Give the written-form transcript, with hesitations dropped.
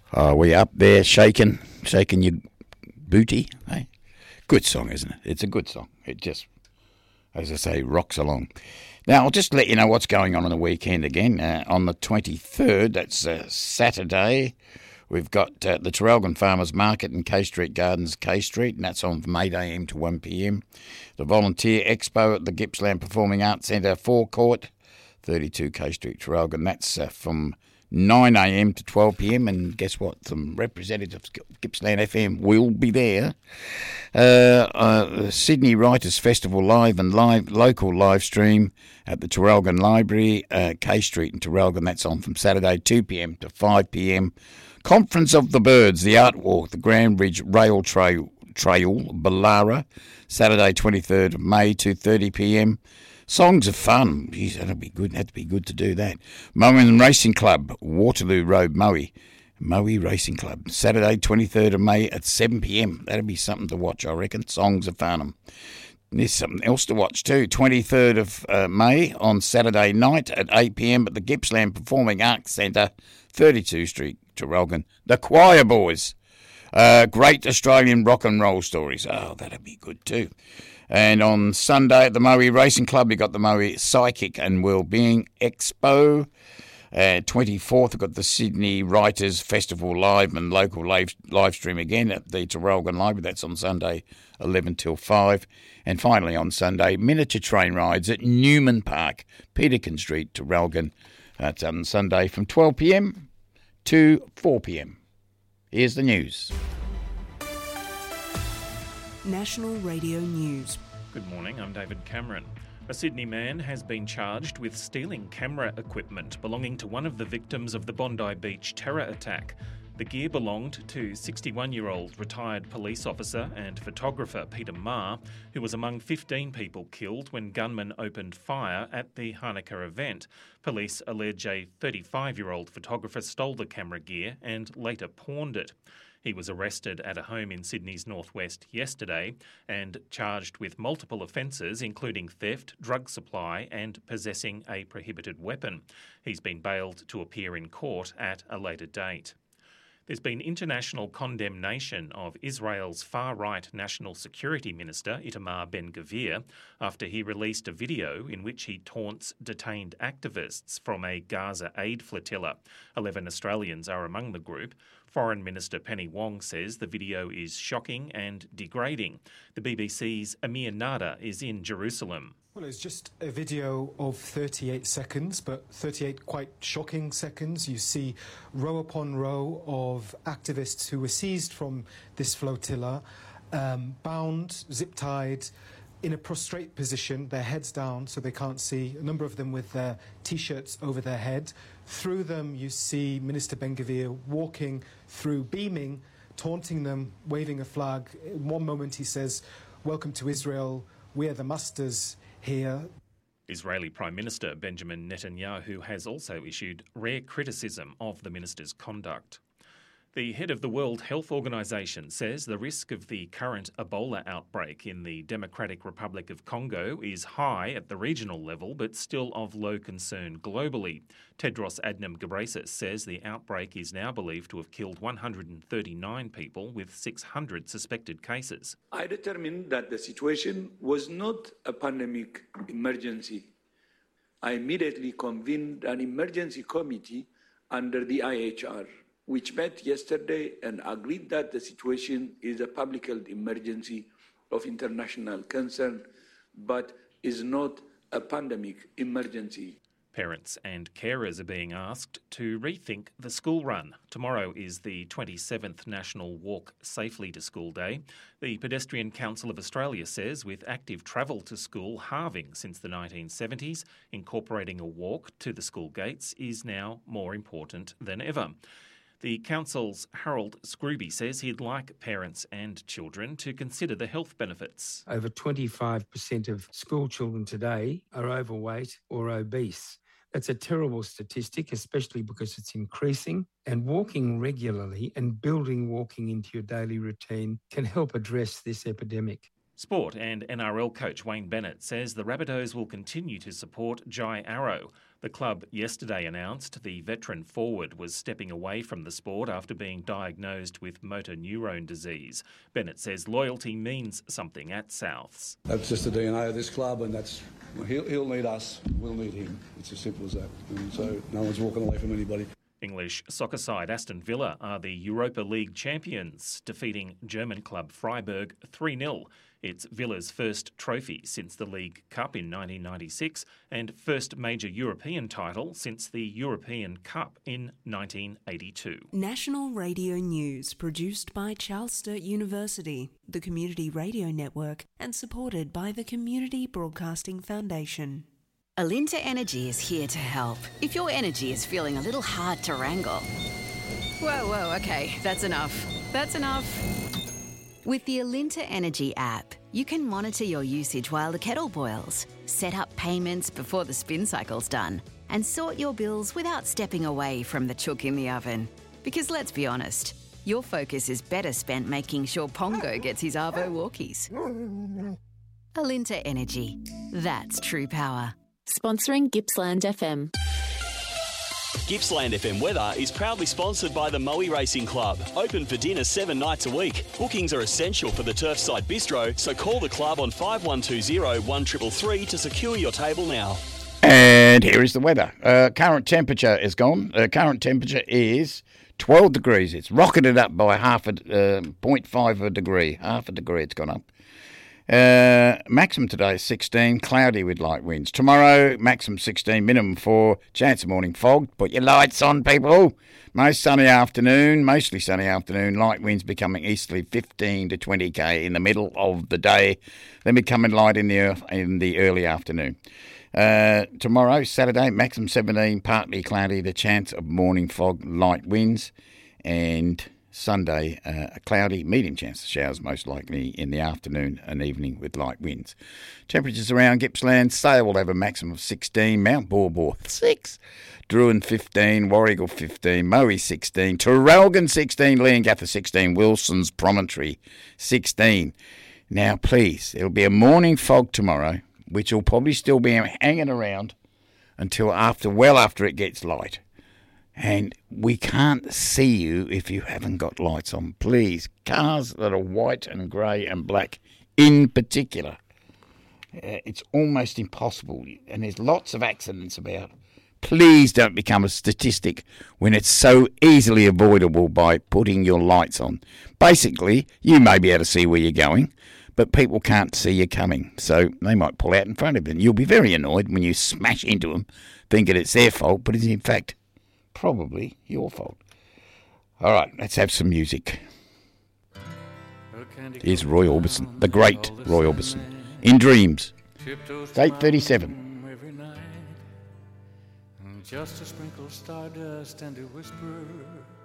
Are we up there shaking your booty? Hey? Good song, isn't it? It's a good song. It just, as I say, rocks along. Now, I'll just let you know what's going on the weekend again. On the 23rd, that's Saturday, we've got the Traralgon Farmers Market in K Street Gardens, K Street, and that's on from 8 a.m. to 1 p.m. The Volunteer Expo at the Gippsland Performing Arts Centre forecourt, 32 K Street, Traralgon. That's from 9 a.m. to 12 p.m. And guess what? Some representatives of Gippsland FM will be there. Sydney Writers Festival live and local live stream at the Traralgon Library, K Street in Traralgon. That's on from Saturday 2 p.m. to 5 p.m. Conference of the Birds, the Art Walk, the Grand Bridge Rail Trail, Ballara, Saturday 23rd of May, 2:30 p.m. Songs of Fun. Geez, that'd be good. That'd be good to do that. Moen Racing Club, Waterloo Road, Moe Racing Club, Saturday 23rd of May at 7 p.m. That'd be something to watch, I reckon. Songs of Farnham. There's something else to watch too. 23rd of May on Saturday night at 8 p.m. at the Gippsland Performing Arts Centre, 32 Street, Traralgon. The Choir Boys. Great Australian rock and roll stories. Oh, that'd be good too. And on Sunday at the Moe Racing Club, you've got the Moe Psychic and Wellbeing Expo. 24th, we've got the Sydney Writers Festival live and local live stream again at the Traralgon Library. That's on Sunday, 11 till 5. And finally on Sunday, miniature train rides at Newman Park, Peterkin Street, Traralgon. That's on Sunday from 12 p.m. to 4 p.m. Here's the news. National Radio News. Good morning, I'm David Cameron. A Sydney man has been charged with stealing camera equipment belonging to one of the victims of the Bondi Beach terror attack. The gear belonged to 61-year-old retired police officer and photographer Peter Ma, who was among 15 people killed when gunmen opened fire at the Hanukkah event. Police allege a 35-year-old photographer stole the camera gear and later pawned it. He was arrested at a home in Sydney's northwest yesterday and charged with multiple offences, including theft, drug supply and possessing a prohibited weapon. He's been bailed to appear in court at a later date. There's been international condemnation of Israel's far-right National Security Minister, Itamar Ben-Gvir, after he released a video in which he taunts detained activists from a Gaza aid flotilla. 11 Australians are among the group. Foreign Minister Penny Wong says the video is shocking and degrading. The BBC's Amir Nada is in Jerusalem. Well, it's just a video of 38 seconds, but 38 quite shocking seconds. You see row upon row of activists who were seized from this flotilla, bound, zip-tied, in a prostrate position, their heads down so they can't see, a number of them with their T-shirts over their head. Through them, you see Minister Ben-Gvir walking through, beaming, taunting them, waving a flag. In one moment he says, "Welcome to Israel, we are the masters here." Israeli Prime Minister Benjamin Netanyahu has also issued rare criticism of the minister's conduct. The head of the World Health Organization says the risk of the current Ebola outbreak in the Democratic Republic of Congo is high at the regional level, but still of low concern globally. Tedros Adhanom Ghebreyesus says the outbreak is now believed to have killed 139 people, with 600 suspected cases. I determined that the situation was not a pandemic emergency. I immediately convened an emergency committee under the IHR, which met yesterday and agreed that the situation is a public health emergency of international concern, but is not a pandemic emergency. Parents and carers are being asked to rethink the school run. Tomorrow is the 27th National Walk Safely to School Day. The Pedestrian Council of Australia says with active travel to school halving since the 1970s, incorporating a walk to the school gates is now more important than ever. The Council's Harold Scrooby says he'd like parents and children to consider the health benefits. Over 25% of school children today are overweight or obese. That's a terrible statistic, especially because it's increasing, and walking regularly and building walking into your daily routine can help address this epidemic. Sport and NRL coach Wayne Bennett says the Rabbitohs will continue to support Jai Arrow. The club yesterday announced the veteran forward was stepping away from the sport after being diagnosed with motor neurone disease. Bennett says loyalty means something at Souths. That's just the DNA of this club, and he'll need us, we'll need him. It's as simple as that. And so no one's walking away from anybody. English soccer side Aston Villa are the Europa League champions, defeating German club Freiburg 3-0. It's Villa's first trophy since the League Cup in 1996 and first major European title since the European Cup in 1982. National Radio News, produced by Charles Sturt University, the Community Radio Network, and supported by the Community Broadcasting Foundation. Alinta Energy is here to help. If your energy is feeling a little hard to wrangle. Whoa, okay, that's enough. That's enough. With the Alinta Energy app, you can monitor your usage while the kettle boils, set up payments before the spin cycle's done, and sort your bills without stepping away from the chook in the oven. Because let's be honest, your focus is better spent making sure Pongo gets his Arvo walkies. Alinta Energy. That's true power. Sponsoring Gippsland FM. Gippsland FM weather is proudly sponsored by the Moe Racing Club. Open for dinner 7 nights a week. Bookings are essential for the Turfside Bistro, so call the club on 5120 1333 to secure your table now. And here is the weather. Current temperature is gone. Current temperature is 12 degrees. It's rocketed up by 0.5 a degree. Half a degree it's gone up. Maximum today is 16, cloudy with light winds. Tomorrow, maximum 16, minimum 4, chance of morning fog. Put your lights on, people. Mostly sunny afternoon, light winds becoming easterly 15 to 20 k in the middle of the day, then becoming light in the early afternoon. Tomorrow, Saturday, maximum 17, partly cloudy, the chance of morning fog, light winds, and Sunday, a cloudy, medium chance of showers most likely in the afternoon and evening with light winds. Temperatures around Gippsland, Sale will have a maximum of 16, Mount Borbor 6, Druin 15, Warragul 15, Moe 16, Traralgon 16, Leongatha 16, Wilson's Promontory 16. Now please, it'll be a morning fog tomorrow, which will probably still be hanging around until after it gets light. And we can't see you if you haven't got lights on. Please, cars that are white and grey and black in particular, it's almost impossible. And there's lots of accidents about. Please don't become a statistic when it's so easily avoidable by putting your lights on. Basically, you may be able to see where you're going, but people can't see you coming. So they might pull out in front of you. And you'll be very annoyed when you smash into them, thinking it's their fault, but it's in fact probably your fault. All right, let's have some music. Here's Roy Orbison, the great Roy Orbison, In Dreams. It's 8:37. Every night, just a sprinkle stardust and a whisper